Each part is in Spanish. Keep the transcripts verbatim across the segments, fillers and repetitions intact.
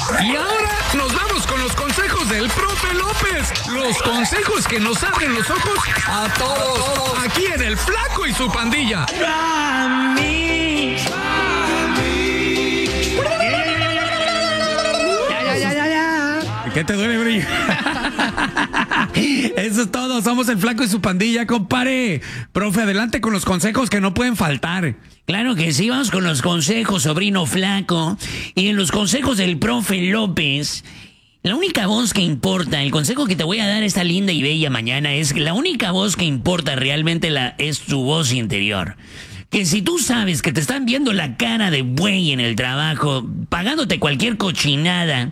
Y ahora nos vamos con los consejos del profe López. Los consejos que nos abren los ojos a todos. Aquí en El Flaco y su Pandilla. ¿Qué te duele, brillo? Eso es todo, somos El Flaco y su Pandilla, compadre. Profe, adelante con los consejos que no pueden faltar. Claro que sí, vamos con los consejos, sobrino Flaco. Y en los consejos del profe López, la única voz que importa, el consejo que te voy a dar esta linda y bella mañana es que la única voz que importa realmente la, es tu voz interior. Que si tú sabes que te están viendo la cara de buey en el trabajo, pagándote cualquier cochinada,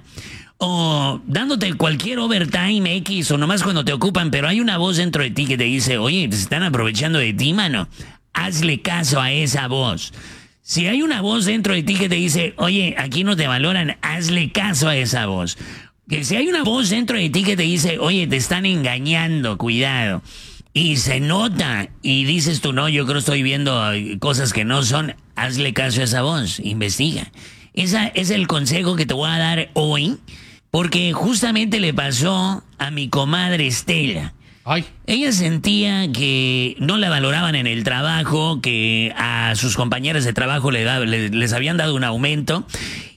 o dándote cualquier overtime X, o nomás cuando te ocupan, pero hay una voz dentro de ti que te dice, oye, te están aprovechando de ti, mano. Hazle caso a esa voz. Si hay una voz dentro de ti que te dice, oye, aquí no te valoran, hazle caso a esa voz. Que si hay una voz dentro de ti que te dice, oye, te están engañando, cuidado. Y se nota, y dices tú, no, yo creo que estoy viendo cosas que no son, hazle caso a esa voz, investiga. Ese es el consejo que te voy a dar hoy, porque justamente le pasó a mi comadre Estela. Ay. Ella sentía que no la valoraban en el trabajo, que a sus compañeras de trabajo le da, le, les habían dado un aumento,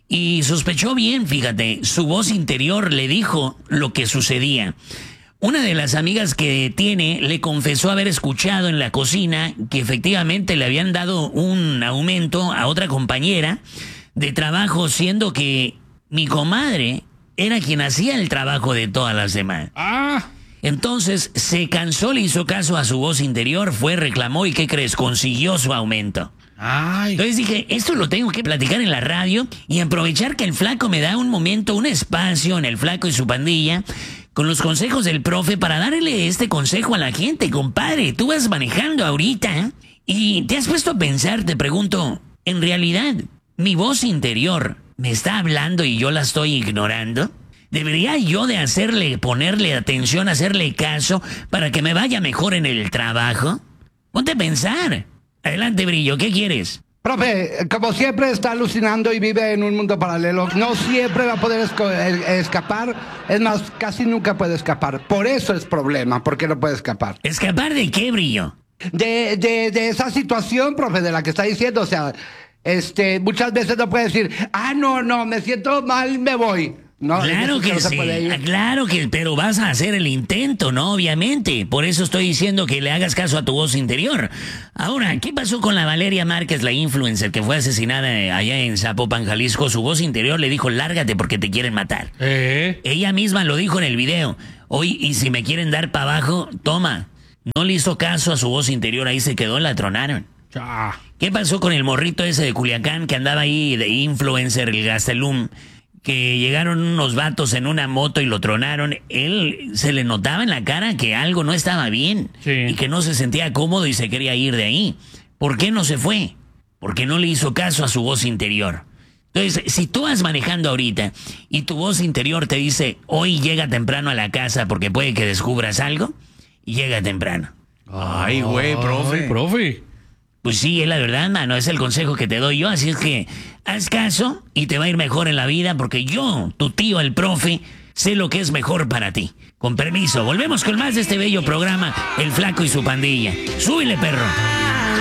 y sospechó bien, fíjate, su voz interior le dijo lo que sucedía. Una de las amigas que tiene le confesó haber escuchado en la cocina que efectivamente le habían dado un aumento a otra compañera de trabajo, siendo que mi comadre era quien hacía el trabajo de todas las demás. Ah. Entonces se cansó, le hizo caso a su voz interior, fue, reclamó y ¿qué crees? Consiguió su aumento. Ay. Entonces dije, esto lo tengo que platicar en la radio y aprovechar que el Flaco me da un momento, un espacio en El Flaco y su Pandilla, con los consejos del profe para darle este consejo a la gente, compadre. Tú vas manejando ahorita y te has puesto a pensar, te pregunto, ¿en realidad mi voz interior me está hablando y yo la estoy ignorando? ¿Debería yo de hacerle, ponerle atención, hacerle caso para que me vaya mejor en el trabajo? Ponte a pensar. Adelante, Brillo, ¿qué quieres? Profe, como siempre está alucinando y vive en un mundo paralelo, no siempre va a poder esco- escapar, es más, casi nunca puede escapar. Por eso es problema, porque no puede escapar. ¿Escapar de qué, Brillo? De, de, de esa situación, profe, de la que está diciendo, o sea, este, muchas veces no puede decir, ah, no, no, me siento mal, me voy. No, Claro que no se sí, puede ir. claro que, pero vas a hacer el intento, ¿no? Obviamente. Por eso estoy diciendo que le hagas caso a tu voz interior. Ahora, ¿qué pasó con la Valeria Márquez, la influencer que fue asesinada allá en Zapopan, Jalisco? Su voz interior le dijo, lárgate porque te quieren matar. ¿Eh? Ella misma lo dijo en el video. Hoy, y si me quieren dar para abajo, toma. No le hizo caso a su voz interior, ahí se quedó, la tronaron. Ah. ¿Qué pasó con el morrito ese de Culiacán que andaba ahí de influencer, el Gastelum? Que llegaron unos vatos en una moto y lo tronaron. Él se le notaba en la cara que algo no estaba bien. Sí. Y que no se sentía cómodo y se quería ir de ahí. ¿Por qué no se fue? Porque no le hizo caso a su voz interior. Entonces, si tú vas manejando ahorita y tu voz interior te dice, hoy llega temprano a la casa porque puede que descubras algo, llega temprano. Ay, güey, profe. Ay, profe. Pues sí, es la verdad, mano, es el consejo que te doy yo, así es que haz caso y te va a ir mejor en la vida porque yo, tu tío, el profe, sé lo que es mejor para ti. Con permiso, volvemos con más de este bello programa, El Flaco y su Pandilla. ¡Súbele, perro!